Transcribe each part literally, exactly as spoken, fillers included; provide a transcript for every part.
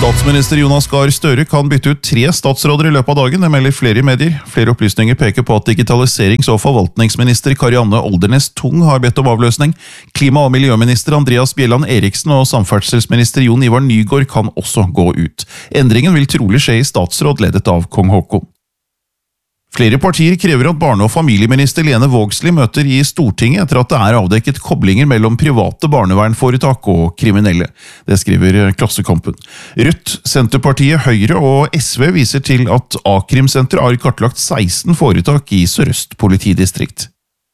Statsminister Jonas Gahr Støre kan bytte ut tre statsråder i løpet av dagen, det melder flere medier. Flere opplysninger peker på at digitaliserings- og forvaltningsminister Karianne Oldernes Tung har bedt om avløsning. Klima- og miljøminister Andreas Bjelland Eriksen og samferdselsminister Jon Ivar Nygård kan også gå ut. Endringen vil trolig skje i statsråd ledet av kong Haakon. Flere partier krever at barne- og familieminister Lene Vågslid møter i Stortinget etter at det er avdekket koblinger mellom private barnevernforetak og kriminelle. Det skriver Klassekampen. Rødt, Senterpartiet, Høyre og S V viser til at A-krimsenteret har kartlagt seksten foretak i Sør-Øst politidistrikt.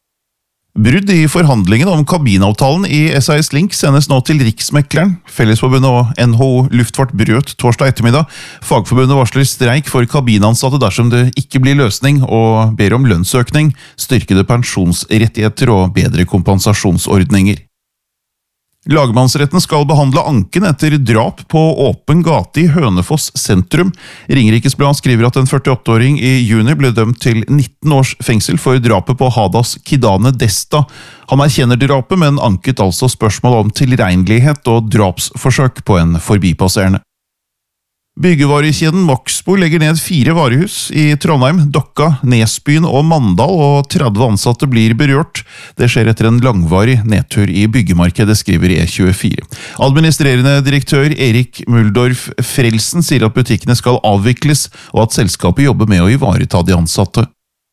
Brudd i forhandlingen om kabinavtalen i S A S Link sendes nå til Riksmekleren. Fellesforbundet og N H O Luftfart brøt torsdag ettermiddag. Fagforbundet varsler streik for kabinansatte dersom det ikke blir løsning, og ber om lønnsøkning, styrkede pensjonsrettigheter og bedre kompensasjonsordninger. Lagmannsretten skal behandle anken etter drap på åpen gate i Hønefoss sentrum. Ringerikes Blad skriver at en førtiåtte-åring i juni ble dømt til nitten års fengsel for drapet på Hadas Kidane Desta. Han erkjenner drapet, men anket altså spørsmål om tilregnelighet og drapsforsøk på en forbipasserende. Byggevarekjeden Maxbo legger ned fire varehus i Trondheim, Dokka, Nesbyen og Mandal, og tretti ansatte blir berørt. Det skjer etter en langvarig nedtur i byggemarkedet, skriver E tjuefire. Administrerende direktør Erik Muldorf Frelsen sier at butikkene skal avvikles, og at selskapet jobber med å ivareta de ansatte.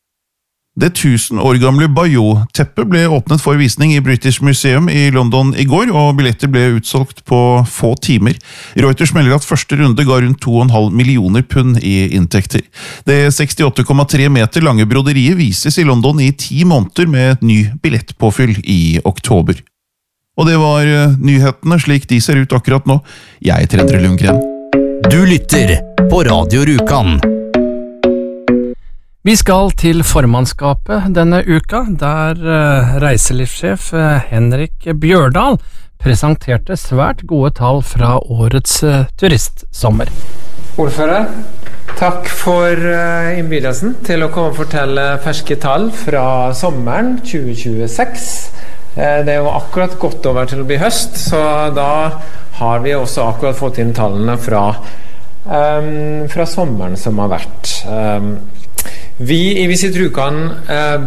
Det tusen år gamle Bayeux-teppet ble åpnet for visning i British Museum i London i går, og billetter ble utsolgt på få timer. Reuters melder at første runde ga rundt to komma fem millioner pund i inntekter. Det sekstiåtte komma tre meter lange broderiet vises i London i ti måneder med et ny billettpåfyll i oktober. Og det var nyhetene slik de ser ut akkurat nå. Jeg heter Endre Lundgren. Du lytter på Radio Rjukan. Vi skal til formannskapet denne uka, der reiselivssjef Henrik Bjørdal presenterte svært gode tall fra årets turistsommer. Ordfører, takk for innbydelsen til å komme og fortelle ferske tall fra sommeren tjue tjueseks. Det er jo akkurat gått over til å bli høst, så da har vi også akkurat fått inn tallene fra, um, fra sommeren som har vært. Um, Vi i Visit Rjukan eh,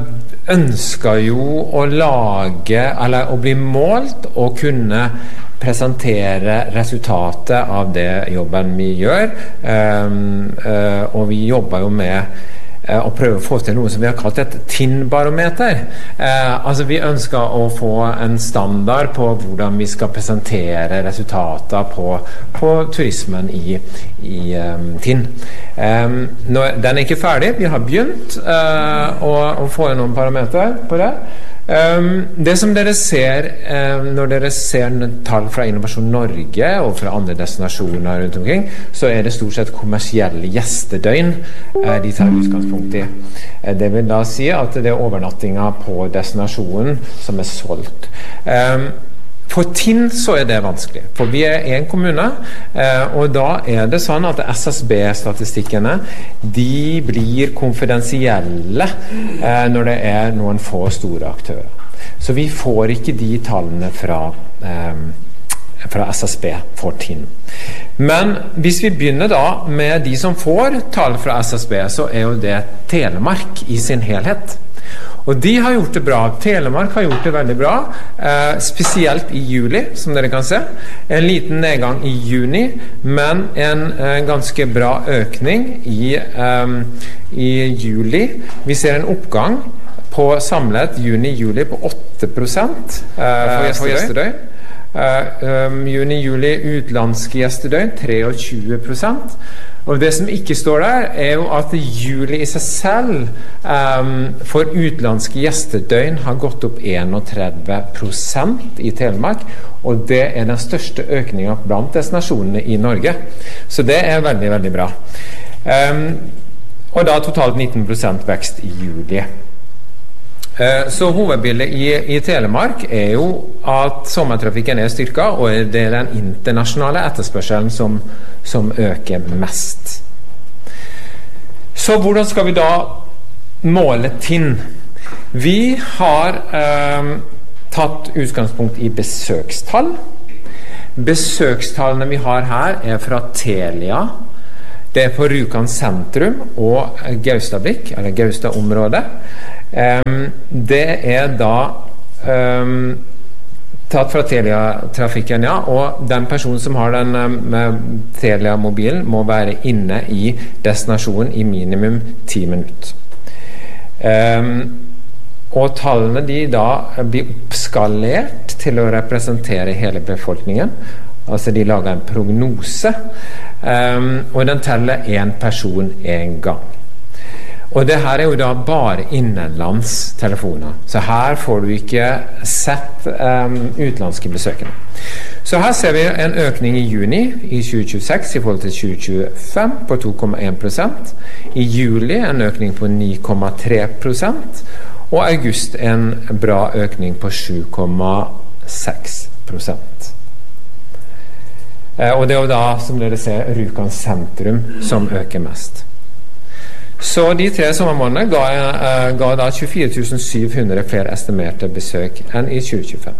ønsker jo å lage, eller å bli målt og kunne presentere resultatet av det jobben vi gjør, eh, eh, og vi jobber jo med eh, å prøve å få til noe som vi har kalt et T I N-barometer. Eh, altså vi ønsker å få en standard på hvordan vi skal presentere resultater på, på turismen i, i um, T I N. Um, nå, den er ikke ferdig, vi har begynt uh, å, å få noen parameter på det. Um, det som dere ser um, når dere ser tall fra Innovasjon Norge og fra andre destinasjoner rundt omkring, så er det stort sett kommersielle gjestedøgn uh, de tar utgangspunkt i. Uh, det vil da si at det er overnattinger på destinasjonen som er solgt. Um, For T I N så er det vanskelig, for vi er en kommune, eh, og da er det sånn at S S B-statistikkene, de blir konfidensielle eh, når det er noen få store aktører. Så vi får ikke de tallene fra, eh, fra S S B for T I N. Men hvis vi begynner da med de som får tall fra S S B, så er jo det Telemark i sin helhet. Og de har gjort det bra. Telemark har gjort det veldig bra, eh, spesielt i juli, som dere kan se. En liten nedgang i juni, men en eh, ganske bra økning i, eh, i juli. Vi ser en oppgang på samlet juni-juli på åtte prosent eh, for gjestedøgn. Uh, um, juni-juli utenlandske gjestedøgn tjuetre prosent. Og det som ikke står der er jo at juli i seg selv um, for utenlandske gjestedøgn har gått opp trettién prosent i Telemark, og det er den største økningen blant destinasjonene i Norge, så det er veldig, veldig bra. Um, og da totalt nitten prosent vekst i juli. Så hovedbildet i, i Telemark er jo at sommertrafikken er styrket, og det er den internasjonale etterspørselen som, som øker mest. Så hvordan skal vi da måle T I N? Vi har eh, tatt utgangspunkt i besøkstall. besøkstallene vi har her er fra Telia. Det er på Rjukan sentrum og Gaustablikk, eller Gaustad-området. Um, det er da um, tatt fra Telia-trafikken, ja, og den personen som har den um, Telia-mobilen må være inne i destinasjonen i minimum ti minutter. Um, og tallene de da blir oppskalert til å representere hele befolkningen. Altså de lager en prognose, um, og den teller en person en gang. Og det her er jo da bare innenlandstelefoner, så her får du ikke sett um, utenlandske besøkende. Så her ser vi en økning i juni i tjue tjueseks i forhold til tjue tjuefem på to komma en prosent, i juli en økning på ni komma tre prosent, og august en bra økning på sju komma seks prosent. Uh, og det er jo da, som dere ser, Rjukan sentrum som øker mest. Så de tre sommermånedene ga, uh, ga da tjuefire tusen syv hundre flere estimerte besøk enn i tjue tjuefem.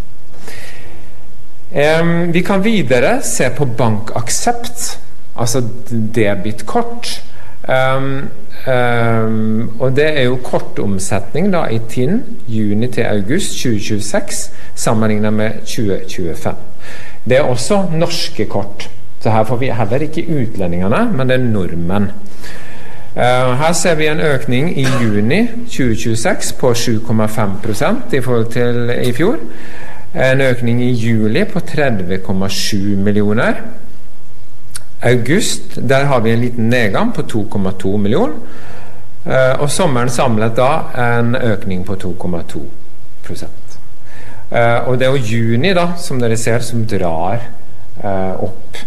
Um, vi kan videre se på bankaksept, altså debitkort. Um, um, og det er jo kortomsetning da i T I N, juni til august tjue tjueseks, sammenlignet med tjue tjuefem. Det er også norske kort, så her får vi heller ikke utlendingene, men det er nordmenn. Uh, her ser vi en økning i juni tjue tjueseks på sju komma fem prosent i forhold til i fjor. En økning i juli på tretti komma sju millioner. August, der har vi en liten nedgang på to komma to millioner. Uh, og sommeren samlet da en økning på to komma to prosent. Uh, og det er jo juni da, som dere ser, som drar uh, opp.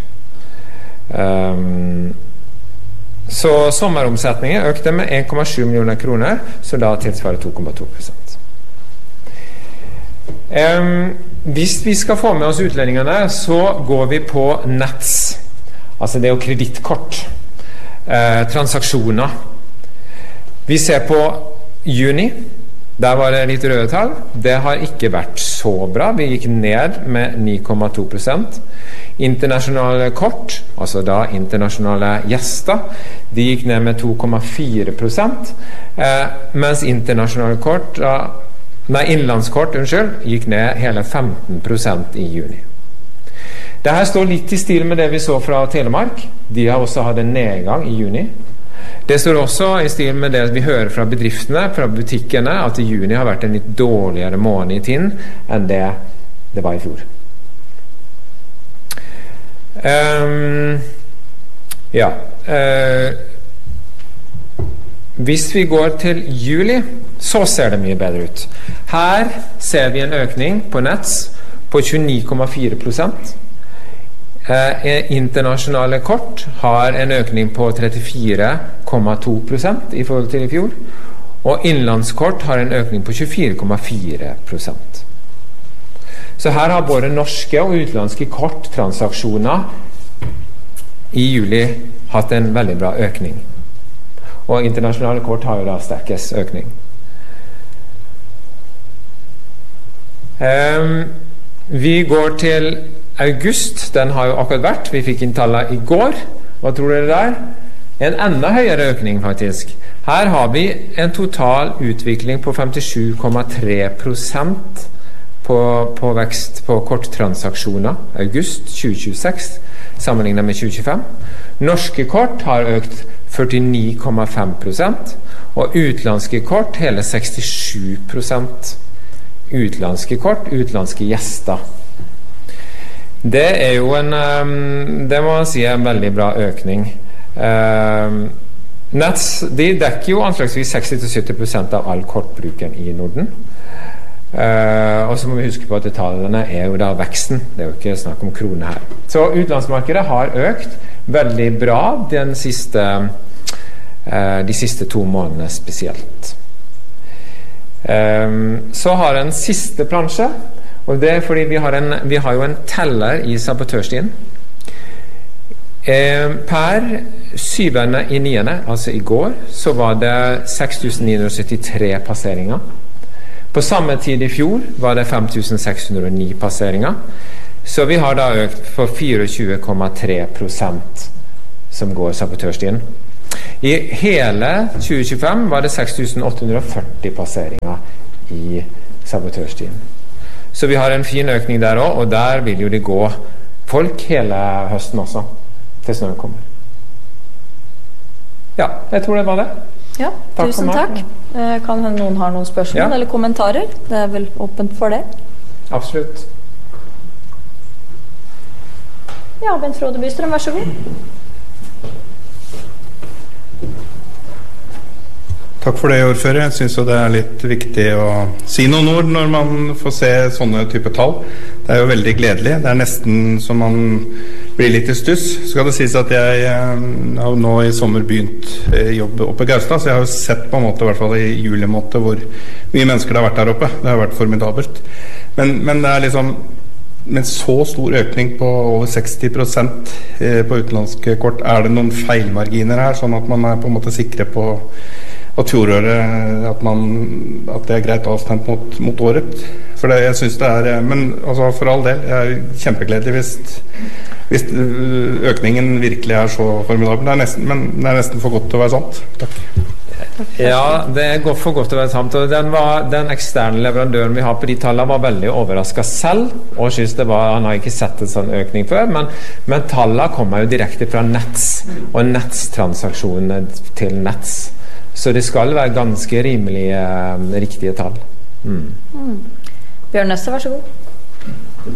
Um, Så sommeromsetningen økte med en komma sju millioner kroner, så da tilsvarer to komma to prosent. Um, hvis vi skal få med oss utlendingene, så går vi på Nets. Altså det er jo kredittkort. Uh, transaksjoner. Vi ser på juni. Der var det litt røde tall. Det har ikke vært så bra. Vi gikk ned med ni komma to prosent. Internasjonale kort, altså da internasjonale gjester, de gikk ned med to komma fire prosent, eh, mens internasjonale kort, eh, nei, innlandskort, unnskyld, gikk ned hele femten prosent i juni. Dette står litt i stil med det vi så fra Telemark. De har også hatt en nedgang i juni. Det står også i stil med det vi hører fra bedriftene, fra butikkene, at i juni har vært en litt dårligere måned i T I N enn det det var i fjor. Um, ja uh, hvis vi går til juli, så ser det mye bedre ut. Her ser vi en økning på Nets på tjueni komma fire prosent. uh, internasjonale kort har en økning på trettifire komma to prosent i forhold til i fjor, og innlandskort har en økning på tjuefire komma fire prosent. Så her har både norske og utenlandske korttransaksjoner i juli hatt en veldig bra økning. Og internasjonale kort har jo da sterkest økning. Um, vi går til august. Den har jo akkurat vært. Vi fikk inn tallet i går. Hva tror dere der? En enda høyere økning faktisk. Her har vi en total utvikling på femtisju komma tre prosent På, på vekst på korttransaksjoner august tjue tjueseks sammenlignet med tjue tjuefem. Norske kort har økt førtini komma fem prosent, og utenlandske kort hele sekstisju prosent. Utenlandske kort, utenlandske gjester. Det er jo en, det må man si er en veldig bra økning. Nets, de dekker jo anslagsvis seksti til sytti prosent av all kortbruken i Norden. Uh, og så må vi huske på at tallene er jo da veksten, det er jo ikke snakk om kroner her. Så utlandsmarkedet har økt veldig bra den siste, uh, de siste to månedene spesielt. Um, så har en siste plansje, og det er fordi vi har, en, vi har jo en teller i sabotørstien. Uh, per syvende i niende, altså i går, så var det seks tusen ni hundre syttitre passeringer. På samme tid i fjor var det fem tusen seks hundre ni passeringer. Så vi har da økt for tjuefire komma tre prosent som går sabotørstien. I hele tjue tjuefem var det seks tusen åtte hundre og førti passeringer i sabotørstien. Så vi har en fin økning der også, og der vil jo det gå folk hele høsten også, til snøen kommer. Ja, jeg tror det var det. Ja, takk tusen takk. Kan noen ha noen spørsmål ja. eller kommentarer? Det er vel åpent for det? Absolutt. Ja, Bent Frode Bystrøm, vær så god. Takk for det, ordfører. Jeg synes jo det er litt viktig å si noen ord når man får se sånne type tall. Det er jo veldig gledelig. Det er nesten som man blir litt i stuss. Skal det sies at jeg har nå i sommer begynt jobb oppe i Gaustad, så jeg har jo sett på en måte, i hvert fall i julemåte, hvor mye mennesker det har vært der oppe. Det har vært formidabelt. Men, men det er liksom med så stor økning på over seksti prosent på utenlandske kort, er det noen feilmarginer her, sånn at man er på en måte sikre på at fjoråret, at, man, at det er greit avstemt mot, mot året. For det, jeg synes det er, men altså for all del, jeg er kjempegledelig hvis, hvis økningen virkelig er så formidabel. Det er nesten, men det er nesten for godt til å være sant. Takk. Ja, det går for godt til å være sant. Og den, var, den eksterne leverandøren vi har på de tallene var veldig overrasket selv, og synes det var, han har ikke sett en sånn økning før, men, men tallene kommer jo direkte fra Nets, og Nets-transaksjonene til Nets. Så det skal være ganske rimelige, riktige tall. Mm. Mm. Bjørn Nesse, vær så god.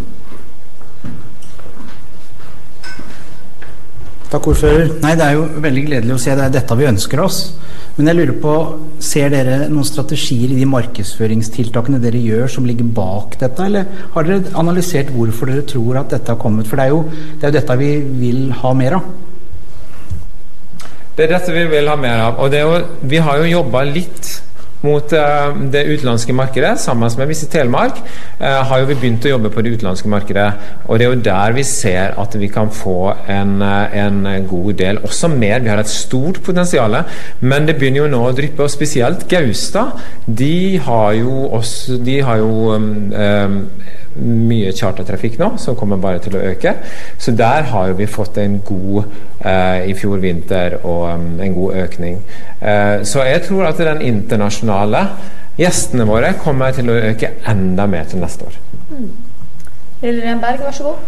Takk, ordfører. Nei, det er jo veldig gledelig å se. Det er dette vi ønsker oss. Men jeg lurer på, ser dere noen strategier i de markedsføringstiltakene dere gjør som ligger bak dette, eller har dere analysert hvorfor dere tror at dette har kommet? For det er jo, det er jo dette vi vil ha mer av. Det er dette vi vil ha mer av, og det er jo, vi har jo jobbet litt mot uh, det utenlandske markedet, sammen med Visit Telemark, uh, har jo vi begynt å jobbe på det utenlandske markedet, og det er jo der vi ser at vi kan få en, uh, en god del, også mer, vi har et stort potensial, men det begynner jo nå å dryppe, og spesielt Gaustad, de har jo også, de har jo um, um, mye chartertrafikk nå, som kommer bare til å øke, så der har vi fått en god uh, i fjor vinter og um, en god økning. Uh, så jeg tror at den internasjonale gjestene våre kommer til å øke enda mer til neste år. Mm. Lillian Berg, vær så god.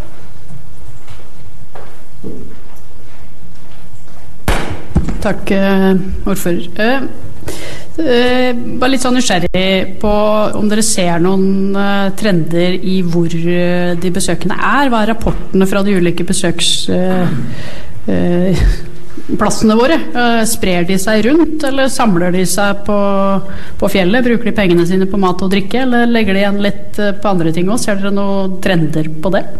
Takk, ordfører. Uh, Uh, bare litt sånn nysgjerrig på om dere ser noen uh, trender i hvor uh, de besøkende er. Hva er rapportene fra de ulike besøksplassene uh, uh, våre? Uh, sprer de seg rundt, eller samler de seg på, på fjellet? Bruker de pengene sine på mat og drikke, eller legger de igjen litt uh, på andre ting også? Ser dere noen trender på det?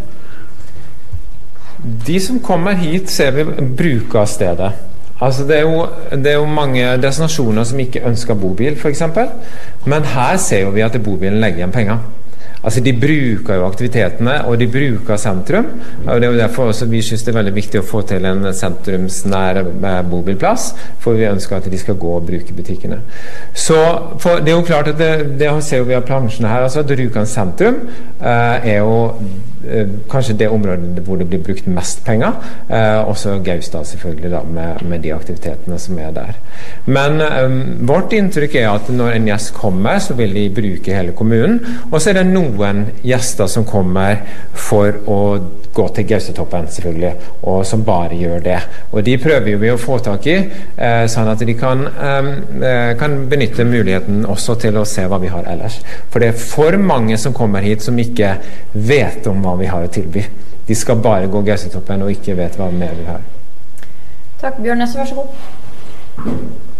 De som kommer hit ser vi bruk av stedet. Altså det er, jo, det er jo mange destinasjoner som ikke ønsker bobil, for eksempel. Men her ser jo vi at bobilen legger igjen penger. Altså de bruker jo aktivitetene, og de bruker sentrum. Og det er jo derfor også vi synes det er veldig viktig å få til en sentrumsnær bobilplass, for vi ønsker at de skal gå og bruke butikkene. Så for, det er jo klart at det, det ser jo vi av plansjene her, altså at Rjukan sentrum eh, er jo eh, kanskje det området hvor det blir brukt mest penger, eh, også Gaustad selvfølgelig da, med, med de aktivitetene som er der. Men eh, vårt inntrykk er at når en gjest kommer, så vil de bruke hele kommunen, og så er det noen gjester som kommer for å gå til Gaustatoppen selvfølgelig, og som bare gjør det. Og de prøver vi å få tak i, eh, sånn at de kan, eh, kan benytte muligheten også til å se hva vi har ellers. For det er for mange som kommer hit som ikke vet om hva vi har å tilby. De skal bare gå Gaustatoppen og ikke vet hva mer vi har. Takk, Bjørn Nesse, vær så god.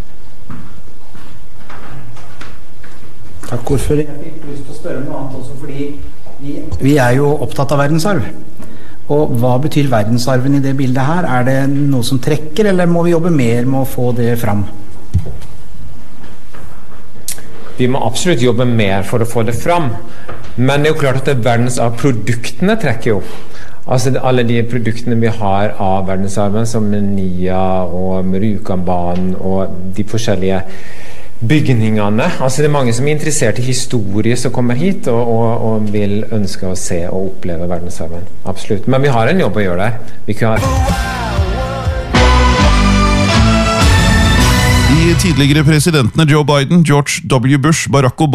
Takk, ordfører. Jeg fikk lyst til å spørre noe annet også, fordi vi, vi er jo opptatt av verdensarv. Og hva betyr verdensarven i det bildet her? Er det noe som trekker, eller må vi jobbe mer med å få det fram? Vi må absolutt jobbe mer for å få det fram. Men det er jo klart at det verdensarvproduktene trekker jo. Altså alle de produktene vi har av verdensarven, som Nia og Rjukanbanen og de forskjellige bygningene. Altså det er mange som er interessert i historie som kommer hit og, og, og vil ønske å se og oppleve verdensarven. Absolutt. Men vi har en jobb å gjøre der. Vi kan... De tidligere presidentene Joe Biden, George W. Bush, Barack Obama